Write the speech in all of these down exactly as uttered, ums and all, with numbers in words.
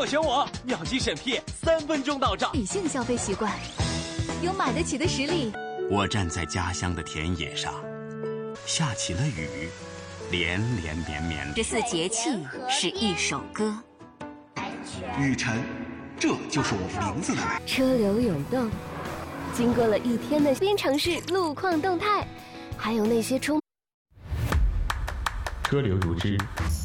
我选我，秒级审批，三分钟到账。 理性消费习惯，有买得起的实力。 我站在家乡的田野上，下起了雨，连连绵绵。 十四节气是一首歌。 雨辰，这就是我们名字的来。 车流涌动，经过了一天的边城市路况动态，还有那些充车流如织。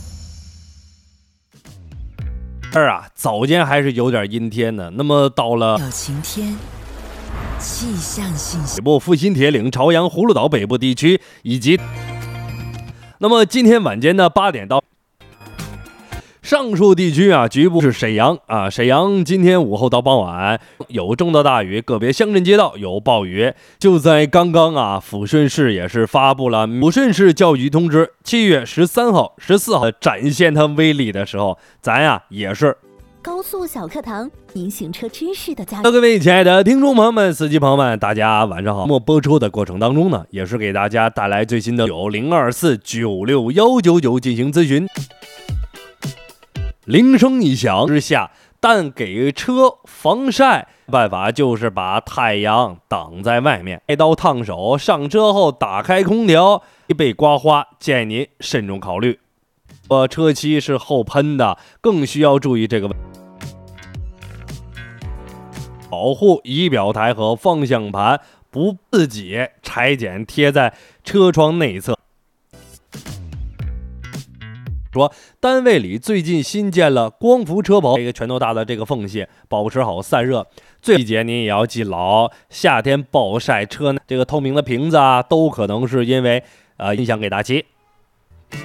这儿啊，早间还是有点阴天的。那么到了有晴天，气象信息。 北部阜新铁岭、朝阳、葫芦岛北部地区以及，那么今天晚间的八点到。上述地区啊，局部是沈阳啊，沈阳今天午后到傍晚有中到大雨，个别乡镇街道有暴雨。就在刚刚啊，抚顺市也是发布了抚顺市教育局通知，七月十三号、十四号展现它威力的时候，咱呀也是高速小课堂，您行车知识的家。 各位亲爱的听众朋友们、司机朋友们，大家晚上好。那么播出的过程当中呢，也是给大家带来最新的有零二四九六幺九九进行咨询。铃声一响之下，但给车防晒办法就是把太阳挡在外面，带刀烫手。上车后打开空调，被刮花，建议您慎重考虑。呃，车漆是后喷的，更需要注意这个问题。保护仪表台和方向盘不自己裁剪贴在车窗内侧。说单位里最近新建了光伏车棚，这个拳头大的这个缝隙，保持好散热。最细节您也要记牢，夏天暴晒车这个透明的瓶子啊，都可能是因为呃影响给大漆。